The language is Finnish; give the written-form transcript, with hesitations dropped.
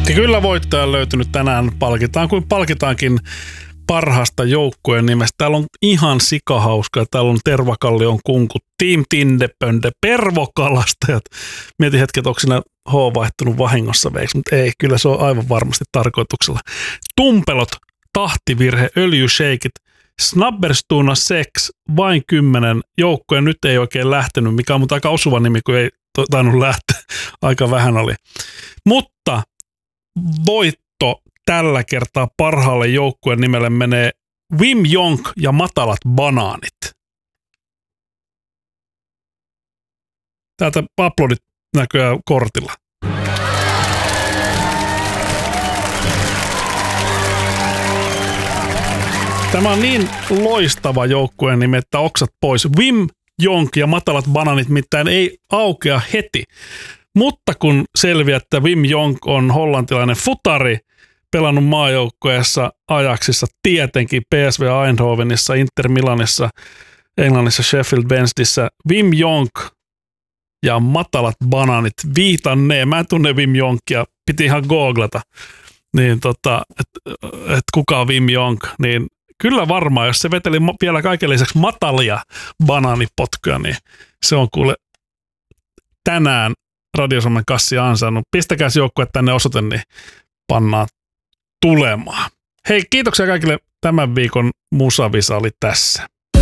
Ja kyllä voittaja on löytynyt tänään. Palkitaan kuin palkitaankin parhaasta joukkueen nimestä. Täällä on ihan sikahauska. Täällä on Tervakallion kunkut, Team Tindepönde, Pervokalastajat. Mietin hetki, että onko siinä H vaihtunut vahingossa veiksi, mutta ei, kyllä se on aivan varmasti tarkoituksella. Tumpelot, Tahtivirhe, Öljysheikit, Snabberstuna Sex, vain 10 joukkoja. Nyt ei oikein lähtenyt, mikä on mutta aika osuva nimi, kun ei tainnut lähteä. Aika vähän oli. Mutta voitto tällä kertaa parhaalle joukkueen nimelle menee Wim Jonk ja Matalat banaanit. Täältä aplodit näköjään kortilla. Tämä on niin loistava joukkueen nimi, että oksat pois. Wim Jonk ja Matalat banaanit mitään ei aukea heti. Mutta kun selviää, että Wim Jonk on hollantilainen futari, pelannut maajoukkueessa Ajaxissa, tietenkin PSV Eindhovenissa, Inter Milanissa, Englannissa, Sheffield Wednesdayssä, Wim Jonk ja Matalat banaanit, viitanneen. Mä en tunne Wim Jonkia, piti ihan googlata, niin että kuka on Wim Jonk, niin kyllä varmaan, jos se veteli vielä kaiken lisäksi matalia banaanipotkuja, niin se on kuule tänään Radio Suomen kassi ansainnut. Pistäkää se joukkue tänne osoite, niin pannaan tulemaan. Hei, kiitoksia kaikille. Tämän viikon Musavisa oli tässä.